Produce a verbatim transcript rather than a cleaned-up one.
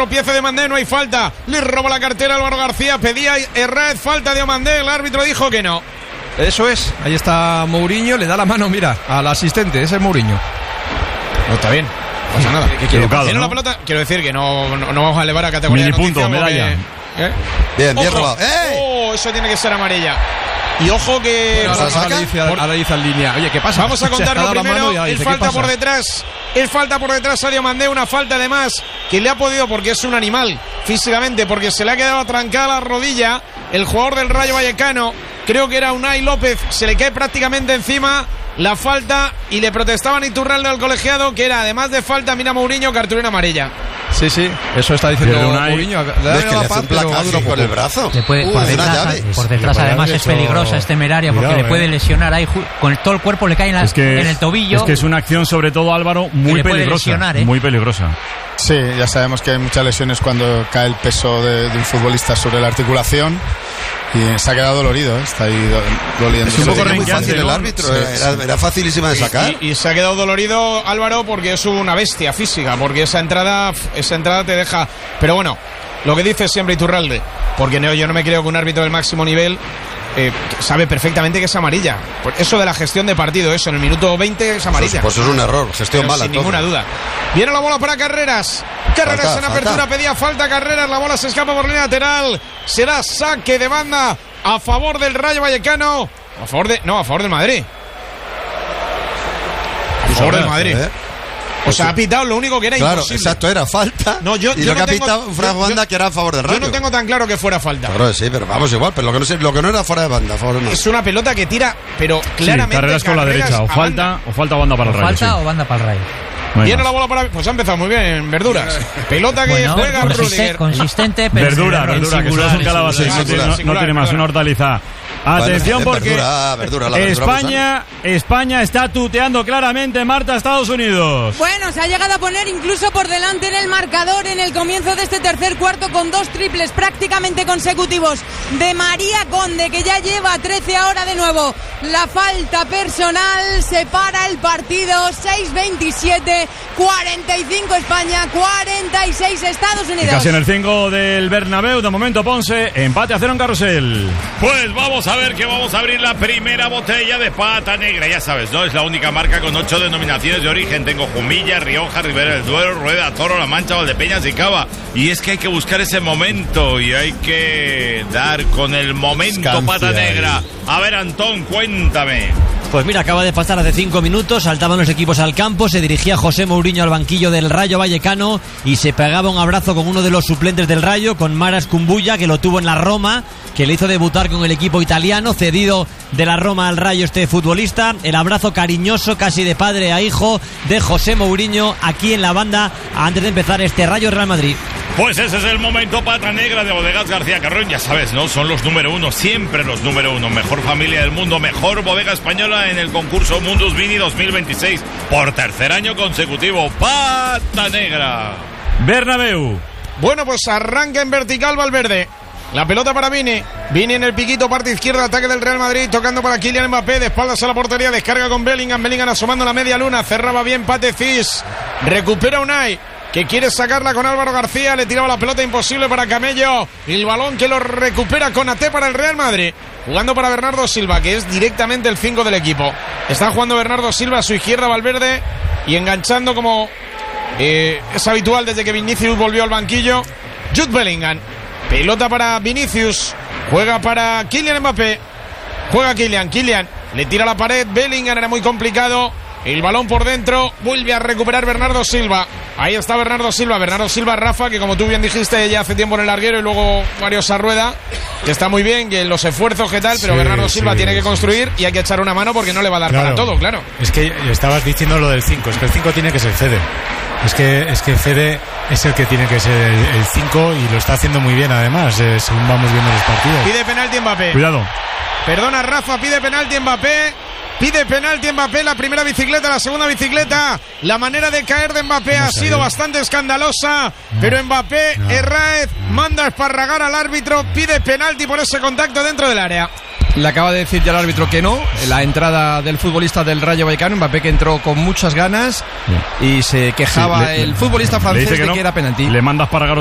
tropiezo de Diomandé, no hay falta. Le roba la cartera Álvaro García, pedía Herrera, falta de Diomandé, el árbitro dijo que no. Eso es, ahí está Mourinho, le da la mano, mira, al asistente, ese es Mourinho. No está bien, no pasa nada. ¿Qué quiere? Educado, ¿no? La pelota, quiero decir que no, no, no vamos a elevar a categoría Mini de noticia. punto, medalla. Porque, ¿eh? Bien, bien robado. ¡Eh! Oh, eso tiene que ser amarilla. Y ojo que... Bueno, ahora, ahora, dice, ahora dice en línea. Oye, ¿qué pasa? Vamos a contarlo primero. Él dice, falta por detrás. Él falta por detrás a Diomandé. Una falta además que le ha podido, porque es un animal físicamente, porque se le ha quedado atrancada la rodilla. El jugador del Rayo Vallecano, creo que era Unai López, se le cae prácticamente encima la falta y le protestaban Iturralde al colegiado que era, además de falta, mira Mourinho, cartulina amarilla. Sí, sí, eso está diciendo Mourinho. Le da la paz, pero con el brazo. Le puede, uh, por detrás, por detrás además es peligrosa, es temeraria, porque Cuidado, le puede lesionar ahí, con todo el cuerpo le cae en, la, es que en el tobillo. Es que es una acción, sobre todo Álvaro, muy peligrosa. Lesionar, ¿eh? Muy peligrosa. Sí, ya sabemos que hay muchas lesiones cuando cae el peso de, de un futbolista sobre la articulación. Y se ha quedado dolorido, ¿eh? Está ahí do, doliendo. Es un poco muy fácil el árbitro, sí, era, sí. era facilísima de sacar. Y, y, y se ha quedado dolorido Álvaro porque es una bestia física, porque esa entrada, esa entrada te deja. Pero bueno, lo que dice siempre Iturralde, porque no, yo no me creo que un árbitro del máximo nivel eh, sabe perfectamente que es amarilla. Eso de la gestión de partido, eso en el minuto veinte es amarilla. Pues, pues es un error, gestión Pero mala. Sin todo. ninguna duda. Viene la bola para Carreras. Carreras falta, en falta. apertura, pedía falta Carreras, la bola se escapa por línea lateral. Será saque de banda a favor del Rayo Vallecano. A favor de. No, a favor del Madrid. A favor del Madrid. ¿Eh? O sea, ha pitado lo único que era claro, imposible. Exacto, era falta. No, yo, y yo lo no que tengo, ha pitado Fran Banda que era a favor del Rayo. Yo no tengo tan claro que fuera falta. Claro, sí, pero vamos igual. Pero lo que no, sé, lo que no era fuera de banda, a favor de es una pelota que tira, pero claramente. Sí, Carreras con la derecha. O falta, o falta banda para el Rayo. Falta sí. o banda para el Rayo. No Viene la bola para. Pues ha empezado muy bien, Verduras. Pelota que bueno, juega consiste, consistente, pero. Verdura, verdura, que solo es un calabacín. No, tiene, no, no tiene más, una hortaliza. Atención bueno, porque verdura, verdura, la España, España está tuteando claramente, Marta, a Estados Unidos. Bueno, se ha llegado a poner incluso por delante en el marcador en el comienzo de este tercer cuarto con dos triples prácticamente consecutivos de María Conde, que ya lleva trece ahora de nuevo. La falta personal separa el partido. Seis veintisiete, cuarenta y cinco España, cuarenta y seis Estados Unidos. Y casi en el cinco del Bernabéu, de momento Ponce, empate a cero en Carrusel. Pues vamos a ver que vamos a abrir la primera botella de Pata Negra. Ya sabes, ¿no? Es la única marca con ocho denominaciones de origen. Tengo Jumilla, Rioja, Ribera del Duero, Rueda, Toro, La Mancha, Valdepeñas y Cava. Y es que hay que buscar ese momento y hay que dar con el momento Escancia Pata Negra. Ahí. A ver, Antón, cuéntame. Pues mira, acaba de pasar hace cinco minutos, saltaban los equipos al campo, se dirigía José Mourinho al banquillo del Rayo Vallecano y se pegaba un abrazo con uno de los suplentes del Rayo, con Maras Kumbulla, que lo tuvo en la Roma, que le hizo debutar con el equipo italiano, cedido de la Roma al Rayo este futbolista. El abrazo cariñoso, casi de padre a hijo, de José Mourinho aquí en la banda antes de empezar este Rayo Real Madrid. Pues ese es el momento Pata Negra de Bodegas García Carrón. Ya sabes, ¿no? Son los número uno, siempre los número uno. Mejor familia del mundo, mejor bodega española en el concurso Mundus Vini dos mil veintiséis. Por tercer año consecutivo, Pata Negra. Bernabéu. Bueno, pues arranca en vertical Valverde. La pelota para Vini. Vini en el piquito, parte izquierda, ataque del Real Madrid, tocando para Kylian Mbappé, de espaldas a la portería, descarga con Bellingham. Bellingham asomando la media luna, cerraba bien Pate Cis. Recupera Unai, que quiere sacarla con Álvaro García, le tiraba la pelota imposible para Camello, el balón que lo recupera Konaté para el Real Madrid, jugando para Bernardo Silva, que es directamente el cinco del equipo. Está jugando Bernardo Silva a su izquierda, Valverde, y enganchando como eh, es habitual desde que Vinicius volvió al banquillo, Jude Bellingham. Pelota para Vinicius, juega para Kylian Mbappé, juega Kylian, Kylian le tira a la pared, Bellingham, era muy complicado. El balón por dentro, vuelve a recuperar Bernardo Silva. Ahí está Bernardo Silva, Bernardo Silva, Rafa, que como tú bien dijiste ya hace tiempo en el larguero, y luego Mario Sarrueda, que está muy bien, que los esfuerzos que tal, pero sí, Bernardo Silva sí, tiene que construir sí. Y hay que echar una mano porque no le va a dar claro, para todo, claro. Es que estabas diciendo lo del cinco, es que el cinco tiene que ser Fede. Es que, es que Fede es el que tiene que ser el cinco y lo está haciendo muy bien además, eh, según vamos viendo los partidos. Pide penalti Mbappé. Cuidado. Perdona Rafa, pide penalti Mbappé. Pide penalti Mbappé, la primera bicicleta, la segunda bicicleta. La manera de caer de Mbappé ha sido bastante escandalosa, no, pero Mbappé, no, Herráez, no. manda a esparragar al árbitro, pide penalti por ese contacto dentro del área. Le acaba de decir ya el árbitro que no, la entrada del futbolista del Rayo Vallecano, Mbappé, que entró con muchas ganas, sí. y se quejaba sí, le, el futbolista francés de que, no, que era penalti. Le manda a esparragar